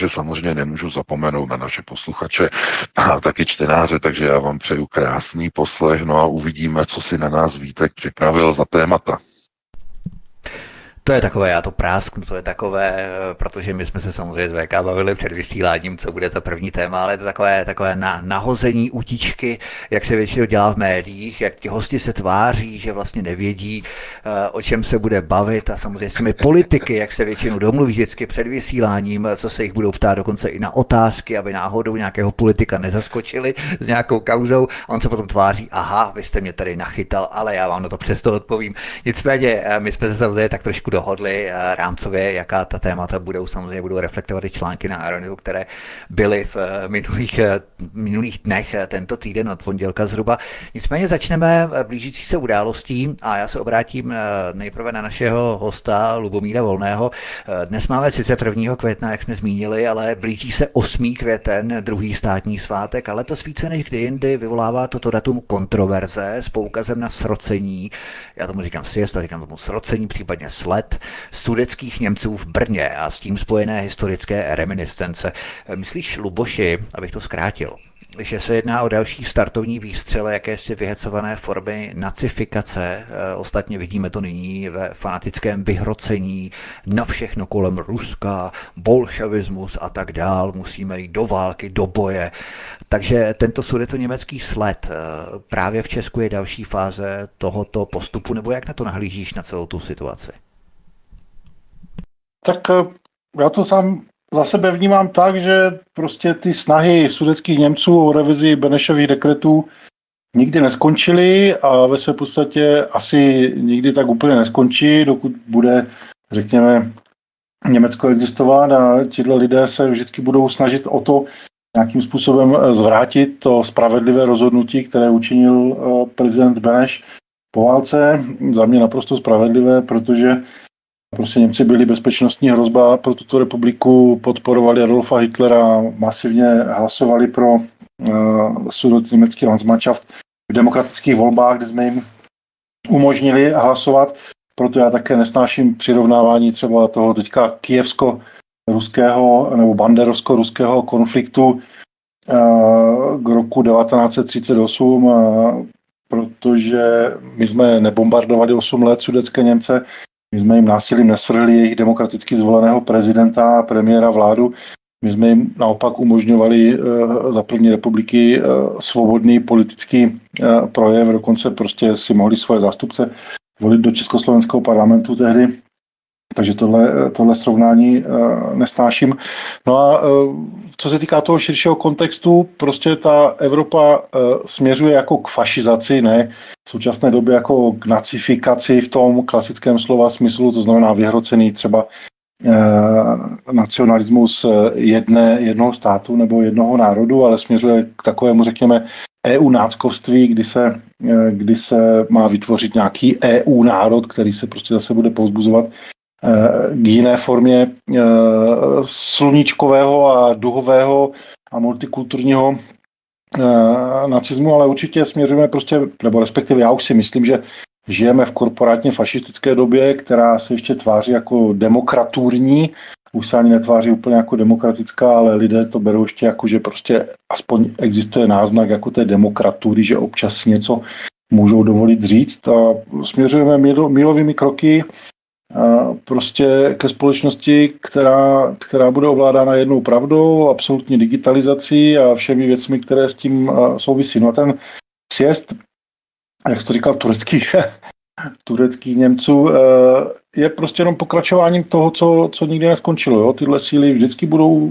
protože samozřejmě nemůžu zapomenout na naše posluchače a taky čtenáře, takže já vám přeju krásný poslech, no a uvidíme, co si na nás Vítek připravil za témata. To je takové, já to prásknu, to je takové, protože my jsme se samozřejmě s VK bavili před vysíláním, co bude za první téma, ale je to takové nahození útičky, jak se většinou dělá v médiích, jak ti hosti se tváří, že vlastně nevědí, o čem se bude bavit a samozřejmě s těmi politiky, jak se většinou domluví vždycky před vysíláním, co se jich budou ptát dokonce i na otázky, aby náhodou nějakého politika nezaskočili s nějakou kauzou a on se potom tváří, aha, vy jste mě tady nachytal, ale já vám na to přesto odpovím. Nicméně, my jsme se samozřejmě tak trošku dohodli rámcově, jaká ta témata budou. Samozřejmě budou reflektovat i články na Ironitu, které byly v minulých dnech, tento týden od pondělka zhruba. Nicméně začneme blížící se událostí a já se obrátím nejprve na našeho hosta Lubomíra Volného. Dnes máme sice 1. května, jak jsme zmínili, ale blíží se 8. květen, druhý státní svátek a letos více než kdy jindy vyvolává toto datum kontroverze s poukazem na srocení. Já tomu říkám siesta, říkám tomu srocení, případně sled sudetských Němců v Brně a s tím spojené historické reminiscence. Myslíš, Luboši, abych to zkrátil, že se jedná o další startovní výstřel jakési vyhecované formy nacifikace? Ostatně vidíme to nyní ve fanatickém vyhrocení na všechno kolem Ruska, bolševismus a tak dál. Musíme jít do války, do boje. Takže tento sudetoněmecký sled právě v Česku je další fáze tohoto postupu, nebo jak na to nahlížíš, na celou tu situaci? Tak já to sám za sebe vnímám tak, že prostě ty snahy sudetských Němců o revizi Benešových dekretů nikdy neskončily a ve své podstatě asi nikdy tak úplně neskončí, dokud bude, řekněme, Německo existovat a tihle lidé se vždycky budou snažit o to nějakým způsobem zvrátit to spravedlivé rozhodnutí, které učinil prezident Beneš po válce. Za mě naprosto spravedlivé, protože prostě Němci byli bezpečnostní hrozba pro tuto republiku, podporovali Adolfa Hitlera, masivně hlasovali pro sudetněmecký Landsmannschaft v demokratických volbách, kde jsme jim umožnili hlasovat. Proto já také nesnáším přirovnávání třeba toho teďka kijevsko-ruského nebo banderovsko-ruského konfliktu k roku 1938, protože my jsme nebombardovali 8 let sudetské Němce, my jsme jim násilím nesvrhli jejich demokraticky zvoleného prezidenta a premiéra vládu. My jsme jim naopak umožňovali za první republiky svobodný politický projev, dokonce prostě si mohli svoje zástupce volit do československého parlamentu tehdy. Takže tohle srovnání nesnáším. No a co se týká toho širšího kontextu, prostě ta Evropa směřuje jako k fašizaci, ne v současné době jako k nacifikaci v tom klasickém slova smyslu, to znamená vyhrocený třeba nacionalismus jednoho státu nebo jednoho národu, ale směřuje k takovému, řekněme, EU náckovství, kdy se má vytvořit nějaký EU národ, který se prostě zase bude povzbuzovat k jiné formě sluníčkového a duhového a multikulturního nacismu, ale určitě směřujeme prostě, nebo respektive já už si myslím, že žijeme v korporátně fašistické době, která se ještě tváří jako demokraturní, už se ani netváří úplně jako demokratická, ale lidé to berou ještě jako, že prostě aspoň existuje náznak jako té demokratury, že občas si něco můžou dovolit říct a směřujeme mílovými kroky prostě ke společnosti, která bude ovládána jednou pravdou, absolutní digitalizací a všemi věcmi, které s tím souvisí. No a ten sjezd, jak jsi to říkal, tureckých Němců, je prostě jenom pokračováním toho, co nikdy neskončilo. Jo? Tyhle síly vždycky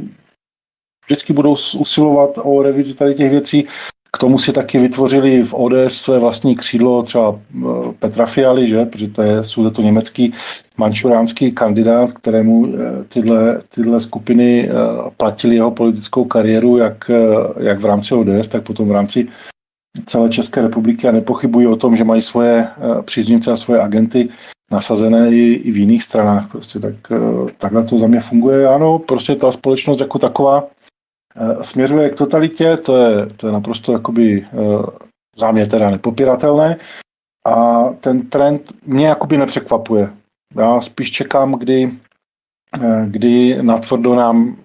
budou usilovat o revizi tady těch věcí. K tomu si taky vytvořili v ODS své vlastní křídlo třeba Petra Fialy, že? Protože to je sudetoněmecký mančuránský kandidát, kterému tyhle skupiny platili jeho politickou kariéru, jak v rámci ODS, tak potom v rámci celé České republiky a nepochybují o tom, že mají svoje příznivce a svoje agenty nasazené i v jiných stranách. Prostě takhle to za mě funguje. Ano, prostě ta společnost jako taková směřuje k totalitě, to je naprosto jakoby za mě teda nepopiratelné a ten trend mě jakoby nepřekvapuje. Já spíš čekám, kdy natvrdo nám